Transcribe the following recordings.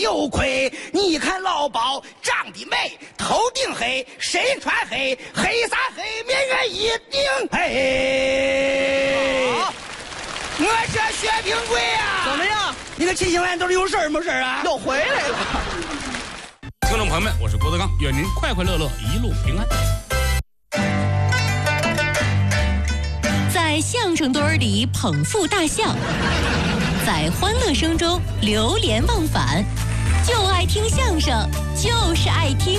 有亏。你看老鸨长得美，头顶黑，身穿黑，黑啥黑，面圆一定黑。我是薛平贵啊！ 怎么样？ 你个七星烂豆有事儿没事儿啊？ 又回来了。 听众朋友们，我是郭德纲，愿您快快乐乐，一路平安。 在相声堆儿里捧腹大笑，在欢乐声中流连忘返，就爱听相声，就是爱听。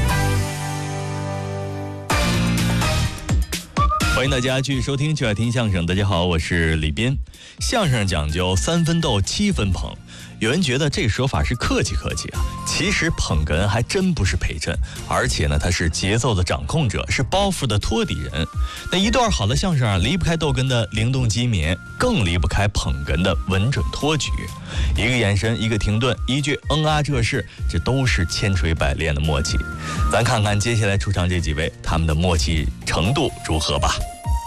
欢迎大家继续收听就爱听相声。大家好，我是李斌。相声讲究3分逗7分捧，有人觉得这个说法是客气客气啊，其实捧哏还真不是陪衬，而且呢，他是节奏的掌控者，是包袱的托底人。那一段好的相声啊，离不开逗哏的灵动机敏，更离不开捧哏的稳准托举。一个眼神，一个停顿，一句啊这是，这都是千锤百炼的默契。咱看看接下来出场这几位，他们的默契程度如何吧。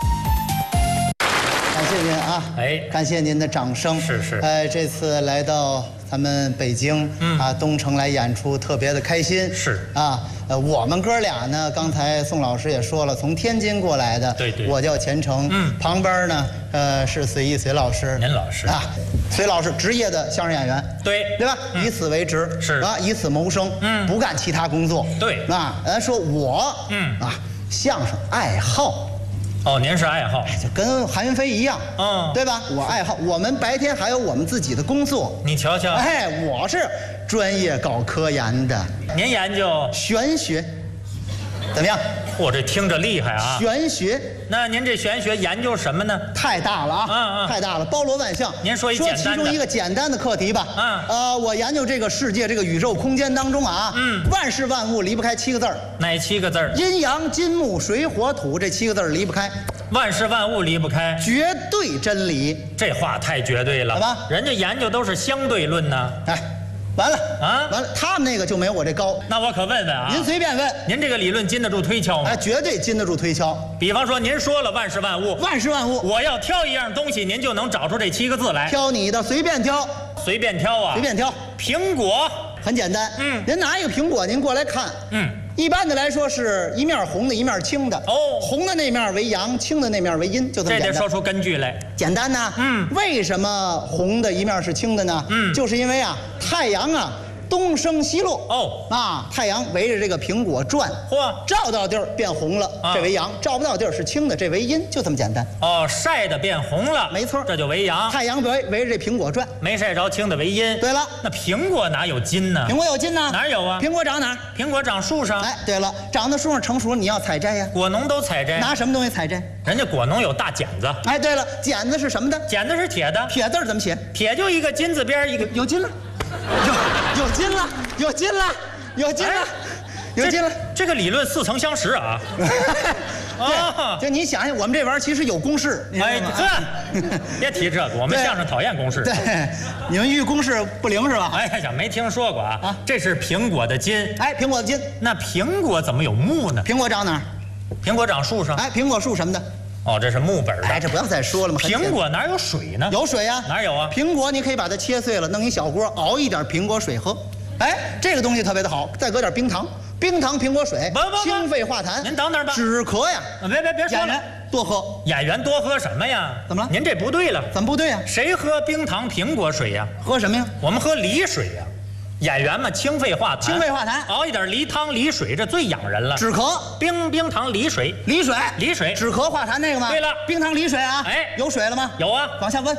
感谢您啊！感谢您的掌声。 是。 这次来到咱们北京，东城来演出，特别的开心。 是啊，我们哥俩呢，刚才宋老师也说了，从天津过来的。 对。 我叫钱程，旁边呢，是随意随老师。 您老师啊，随老师职业的相声演员。 对吧？以此为职。 是啊，以此谋生。不干其他工作。 对啊，咱说我，相声爱好。 哦，您是爱好， 就跟韩云飞一样，对吧？我爱好，我们白天还有我们自己的工作。 你瞧瞧， 我是专业搞科研的。 您研究玄学，怎么样？ 我这听着厉害啊！ 玄学， 那您这玄学研究什么呢？ 太大了啊！太大了，包罗万象。 您说一简单的， 说其中一个简单的课题吧。我研究这个世界，这个宇宙空间当中啊，万事万物离不开7个字儿。 哪7个字儿？ 阴阳金木水火土，这7个字儿离不开。 万事万物离不开， 绝对真理。 这话太绝对了。 怎么？ 人家研究都是相对论呢。 完了，完了，他们那个就没我这高。 那我可问问啊， 您随便问， 您这个理论经得住推敲吗？ 绝对经得住推敲。 比方说，您说了万事万物， 万事万物， 我要挑一样东西，您就能找出这7个字来。 挑你的，随便挑， 随便挑啊， 随便挑。 苹果很简单，您拿一个苹果，您过来看，一般的来说是一面红的，一面青的。红的那面为阳，青的那面为阴，就这么简单。 这得说出根据来。 简单呢，为什么红的一面是青的呢？就是因为啊，太阳啊。东升西落太阳围着这个苹果转，照到地儿变红了，这为阳；照不到地儿是青的，这为阴，就这么简单。 晒的变红了， 没错， 这就为阳。 太阳围着这苹果转， 没晒着青的为阴。 对了， 那苹果哪有筋呢？ 苹果有筋呢？ 哪有啊？ 苹果长哪儿？ 苹果长树上。 对了，长到树上成熟，你要采摘呀。 果农都采摘， 拿什么东西采摘？ 人家果农有大剪子。 对了，剪子是什么的？ 剪子是铁的。 铁字怎么写？ 铁就一个金字边，一个有筋了。有筋了，有筋了，有筋了，有筋了。 这个理论似曾相识啊！ 就你想想，我们这玩意儿其实有公式。 别提这个，我们相声讨厌公式。 对，你们遇公式不灵是吧？ 没听说过啊。这是苹果的筋。 苹果的筋。 那苹果怎么有木呢？ 苹果长哪儿？ 苹果长树上。 苹果树什么的？ 这是木本的。 这不要再说了吗？ 苹果哪有水呢？ 有水呀。 哪有啊？ 苹果你可以把它切碎了，弄一小锅，熬一点苹果水喝。这个东西特别的好，再搁点冰糖，冰糖苹果水，清肺化痰。 您等等吧， 止咳呀。 别说了， 多喝。 演员多喝什么呀？ 怎么了？ 您这不对了。 怎么不对呀？ 谁喝冰糖苹果水呀？ 喝什么呀？ 我们喝梨水呀。演员嘛，清肺化痰， 清肺化痰， 熬一点梨汤、梨水，这最养人了。 止咳， 冰糖梨水， 梨水，止咳化痰那个吗？ 对了， 冰糖梨水啊。有水了吗？ 有啊， 往下温。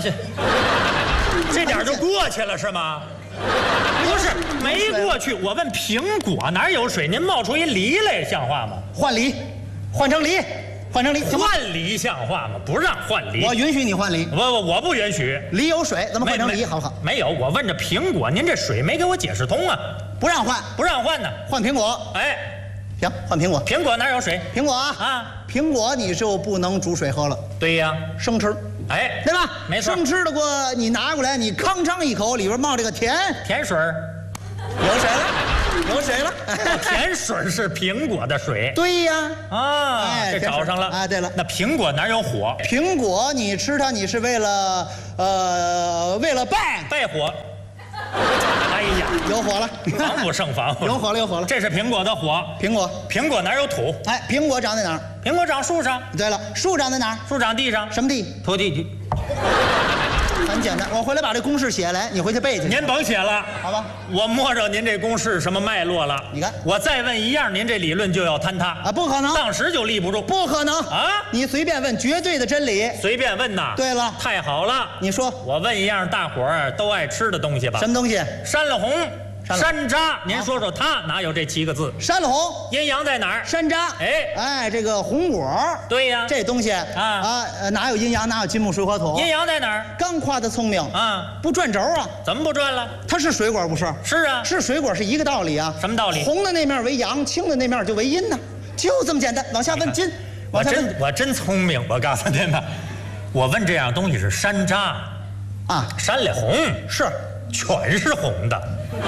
这点就过去了是吗？不是，没过去。我问苹果哪有水？您冒出一梨来，像话吗？ 换梨，换成梨。换梨像话吗？不让换梨。 我允许你换梨。 我不允许。 梨有水，怎么换成梨好不好？ 没有，我问这苹果，您这水没给我解释通啊。 不让换， 不让换呢。 换苹果。行，换苹果。 苹果哪有水？ 苹果苹果你就不能煮水喝了。 对呀， 生吃。对吧？ 没错。 生吃的过，你拿过来，你吭哧一口，里边冒这个甜水儿。 有水了， 甜水是苹果的水。 对呀， 这找上了。 对了， 那苹果哪有火？ 苹果你吃它，你是为了拜火。哎呀， 有火了， 防不胜防。 有火了，有火了。 这是苹果的火。苹果哪有土？ 哎，苹果长在哪儿？ 苹果长树上。 对了，树长在哪儿？ 树长地上。 什么地？ 土地。 很简单，我回来把这公式写来，你回去背去。 您甭写了， 好吧？ 我摸着您这公式什么脉络了？ 你看， 我再问一样，您这理论就要坍塌啊！不可能， 当时就立不住， 不可能啊！ 你随便问，绝对的真理。 随便问呐。 对了， 太好了。 你说， 我问一样大伙儿都爱吃的东西吧？ 什么东西？ 山了红。山楂，您说说它哪有这7个字？ 山了红， 阴阳在哪儿？ 山楂，哎，这个红果， 对呀， 这东西哪有阴阳，哪有金木水火土？ 阴阳在哪儿？ 刚夸他聪明啊，不转轴啊？ 怎么不转了？ 它是水果不是？ 是啊， 是水果是一个道理啊。 什么道理？ 红的那面为阳，青的那面就为阴呢，就这么简单。往下问金， 我真聪明，我告诉您吧，我问这样东西是山楂， 啊， 山里红是， 全是红的。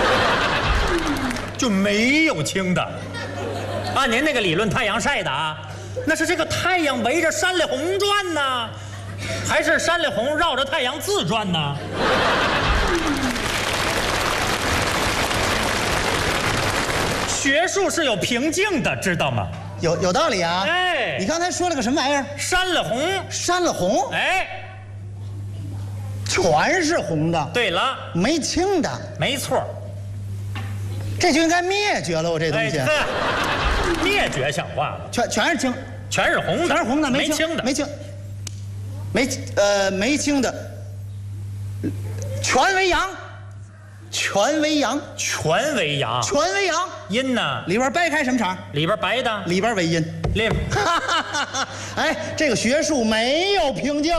就没有青的，按您那个理论，太阳晒的啊，那是这个太阳围着山里红转呢，还是山里红绕着太阳自转呢？学术是有瓶颈的，知道吗？ 有道理啊！ 哎， 你刚才说了个什么玩意儿？ 山里红， 山里红， 哎， 全是红的。 对了， 没青的， 没错。 这就应该灭绝了，我这东西。 灭绝像话吗？ 全是青， 全是红的， 全是红的， 没青的， 没青，没青的，全为阳，全为阳， 全为阳， 全为阳。 阴呢？ 里边掰开什么肠？ 里边白的， 里边为阴。哎，这个学术没有瓶颈。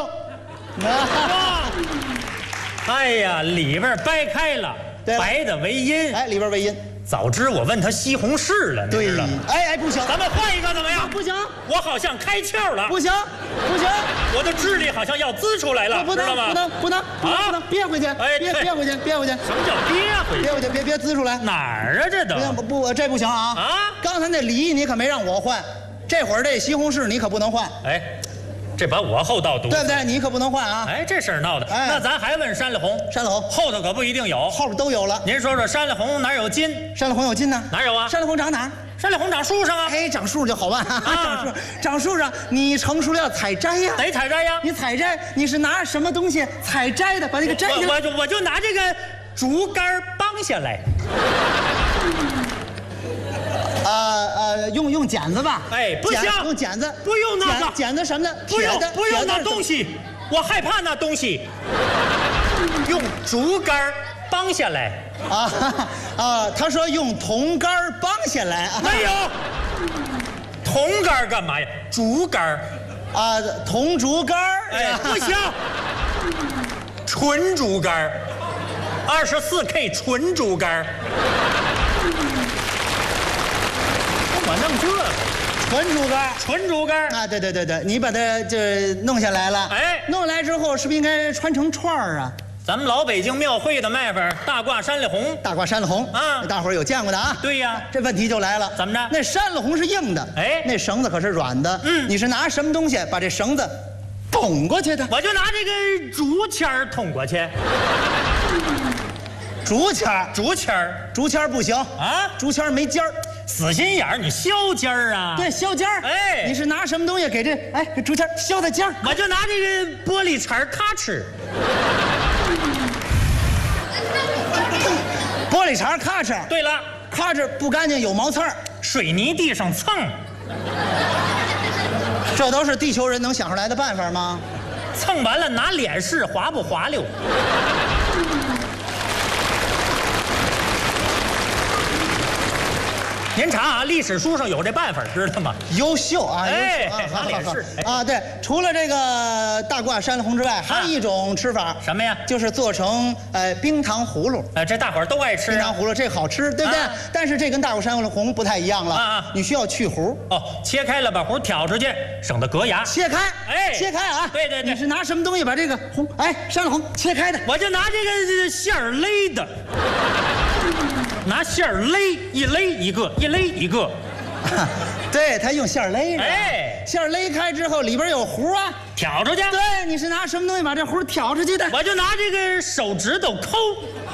哎呀，里边掰开了。白的为阴， 哎，里边为阴。 早知我问他西红柿了， 对了。哎，不行， 咱们换一个怎么样？ 不行， 我好像开窍了。 不行，不行， 我的智力好像要滋出来了， 不能，不能，憋回去，憋回去，憋回去。 什么叫憋回去？ 憋回去，别滋出来。 哪儿啊？这都不，这不行啊！啊，刚才那梨你可没让我换，这会儿这西红柿你可不能换。 哎。这把我厚道毒， 对不对？你可不能换啊！ 哎，这事儿闹的，那咱还问山里红， 山里红后头可不一定有， 后边都有了。 您说说山里红哪有金？ 山里红有金呢？ 哪有啊？ 山里红长哪儿？ 山里红长树上啊！ 哎，长树就好办啊！长树上，你成熟了要采摘呀？ 得采摘呀！ 你采摘，你是拿什么东西采摘的？把这个摘下来。 我就拿这个竹竿绑下来。 用剪子吧。 哎，不行， 用剪子。 不用那个剪子什么的， 不用那东西，我害怕那东西。用竹竿绑下来。 他说用铜竿绑下来。 没有，铜竿干嘛呀？竹竿。 铜竹竿。 哎，不行，纯竹竿，24K 纯竹竿。我弄这个纯竹竿啊！对，你把它就弄下来了。 哎， 弄下来之后是不是应该穿成串儿啊？ 咱们老北京庙会的卖法，大挂山里红， 大挂山里红啊，大伙儿有见过的啊？ 对呀， 这问题就来了， 怎么着？ 那山里红是硬的， 哎， 那绳子可是软的。你是拿什么东西把这绳子捅过去的？ 我就拿这个竹签捅过去。 竹签不行啊！ 竹签没尖儿， 死心眼儿，你削尖儿啊？ 对，削尖儿。 哎， 你是拿什么东西给这给竹签削的尖儿？ 我就拿这个玻璃碴咔哧。 玻璃碴咔哧。 对了， 咔哧不干净有毛刺儿， 水泥地上蹭。 这都是地球人能想出来的办法吗？ 蹭完了拿脸试滑不滑溜。您查啊，历史书上有这办法，知道吗？ 优秀啊！ 哎，拿脸试啊！对，除了这个大挂山里红之外，还有一种吃法， 什么呀？ 就是做成冰糖葫芦。 这大伙儿都爱吃冰糖葫芦，这好吃，对不对？但是这跟大挂山里红不太一样了你需要去核。 哦，切开了把核挑出去，省得硌牙。 切开，切开啊！ 对， 你是拿什么东西把这个红山里红切开的？ 我就拿这个线儿勒的。拿线儿勒，一勒一个，一勒一个。 对，他用线儿勒着。 哎， 线儿勒开之后，里边有核啊， 挑出去。 对，你是拿什么东西把这核挑出去的？ 我就拿这个手指头抠。